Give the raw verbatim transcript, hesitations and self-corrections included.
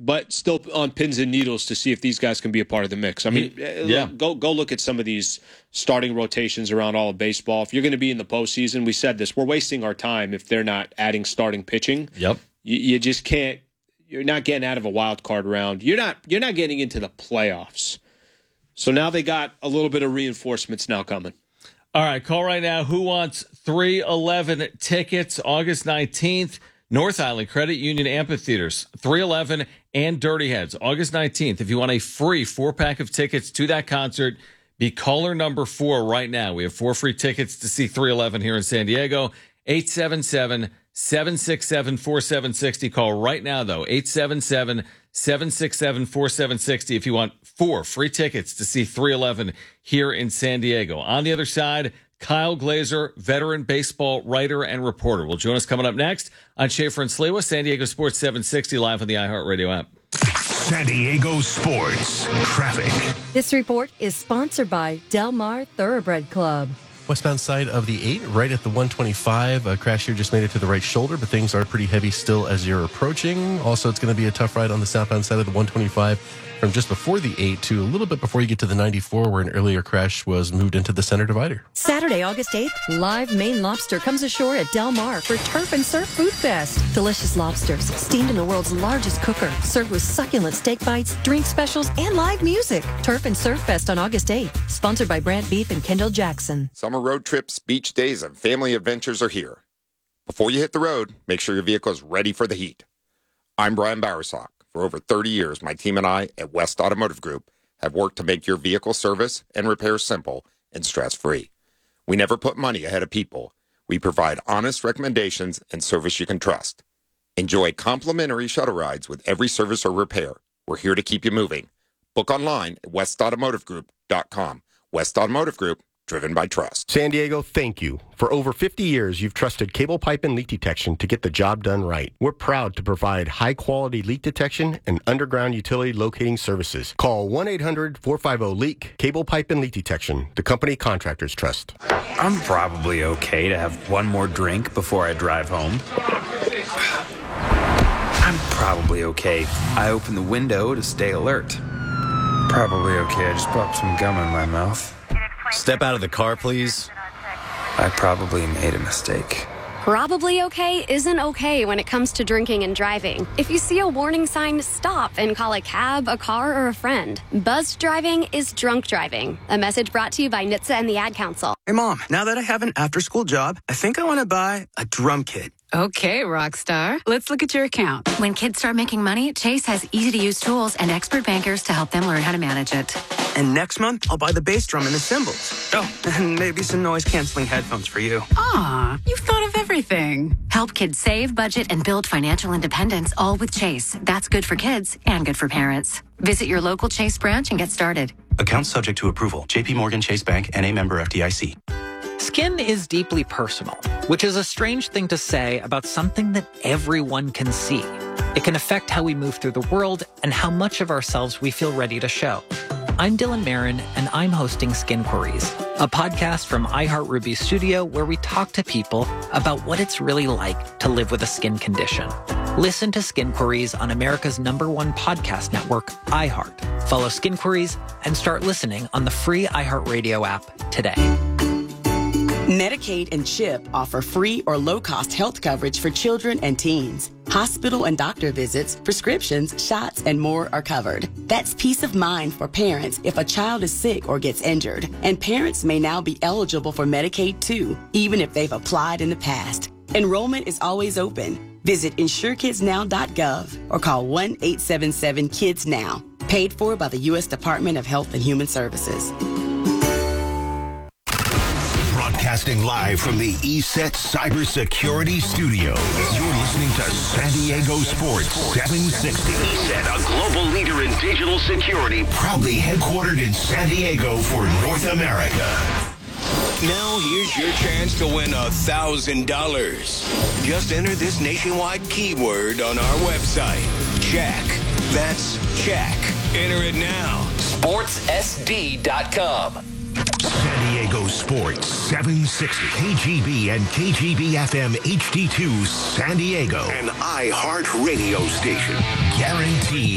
but still on pins and needles to see if these guys can be a part of the mix. I mean, yeah. go go look at some of these starting rotations around all of baseball. If you're going to be in the postseason, we said this, we're wasting our time if they're not adding starting pitching. Yep. You, you just can't. You're not getting out of a wild card round. You're not. You're not getting into the playoffs. So now they got a little bit of reinforcements now coming. All right, call right now. Who wants three eleven tickets August nineteenth? North Island Credit Union Amphitheaters, three eleven and Dirty Heads, August nineteenth. If you want a free four-pack of tickets to that concert, be caller number four right now. We have four free tickets to see three eleven here in San Diego. eight seven seven, seven six seven, four seven six zero. Call right now, though, eight seven seven, seven six seven, four seven six zero if you want four free tickets to see three eleven here in San Diego. On the other side, Kyle Glazer, veteran baseball writer and reporter, will join us coming up next on Schaefer and Sliwa, San Diego Sports seven sixty, live on the iHeartRadio app. San Diego Sports Traffic. This report is sponsored by Del Mar Thoroughbred Club. Westbound side of the eight, right at the one twenty-five. A crash here just made it to the right shoulder, but things are pretty heavy still as you're approaching. Also, it's going to be a tough ride on the southbound side of the one twenty-five from just before the eight to a little bit before you get to the ninety-four, where an earlier crash was moved into the center divider. Saturday, August eighth, live Maine Lobster comes ashore at Del Mar for Turf and Surf Food Fest. Delicious lobsters steamed in the world's largest cooker, served with succulent steak bites, drink specials, and live music. Turf and Surf Fest on August eighth, sponsored by Brant Beef and Kendall Jackson. Summer road trips, beach days, and family adventures are here. Before you hit the road, make sure your vehicle is ready for the heat. I'm Brian Bowersock. For over thirty years, my team and I at West Automotive Group have worked to make your vehicle service and repair simple and stress-free. We never put money ahead of people. We provide honest recommendations and service you can trust. Enjoy complimentary shuttle rides with every service or repair. We're here to keep you moving. Book online at west automotive group dot com. West Automotive Group, driven by trust. San Diego, thank you. For over fifty years, you've trusted cable pipe and leak detection to get the job done right. We're proud to provide high-quality leak detection and underground utility locating services. Call one eight hundred, four five zero, leak, Cable Pipe and Leak Detection, the company contractors trust. I'm probably okay to have one more drink before I drive home. I'm probably okay. I open the window to stay alert. Probably okay. I just popped some gum in my mouth. Step out of the car, please. I probably made a mistake. Probably okay isn't okay when it comes to drinking and driving. If you see a warning sign, stop and call a cab, a car, or a friend. Buzzed driving is drunk driving. A message brought to you by N H T S A and the Ad Council. Hey, Mom, now that I have an after-school job, I think I want to buy a drum kit. Okay, Rockstar. Let's look at your account. When kids start making money, Chase has easy-to-use tools and expert bankers to help them learn how to manage it. And next month, I'll buy the bass drum and the cymbals. Oh, and maybe some noise-canceling headphones for you. Aw, you've thought of everything. Help kids save, budget, and build financial independence, all with Chase. That's good for kids and good for parents. Visit your local Chase branch and get started. Account subject to approval. J P Morgan Chase Bank, N A member F D I C. Skin is deeply personal, which is a strange thing to say about something that everyone can see. It can affect how we move through the world and how much of ourselves we feel ready to show. I'm Dylan Marin, and I'm hosting Skin Queries, a podcast from iHeartRuby Studio where we talk to people about what it's really like to live with a skin condition. Listen to Skin Queries on America's number one podcast network, iHeart. Follow Skin Queries and start listening on the free iHeartRadio app today. Medicaid and CHIP offer free or low-cost health coverage for children and teens. Hospital and doctor visits, prescriptions, shots, and more are covered. That's peace of mind for parents if a child is sick or gets injured. And parents may now be eligible for Medicaid too, even if they've applied in the past. Enrollment is always open. Visit insure kids now dot gov or call one eight seven seven kids now. Paid for by the U S Department of Health and Human Services. Broadcasting live from the E S E T Cybersecurity Studios. You're listening to San Diego Sports seven sixty. E S E T, a global leader in digital security, proudly headquartered in San Diego for North America. Now here's your chance to win a thousand dollars. Just enter this nationwide keyword on our website. Check. That's check. Enter it now. sports S D dot com. San Diego Sports seven sixty. K G B and K G B F M H D two San Diego. An iHeart radio station. Guaranteed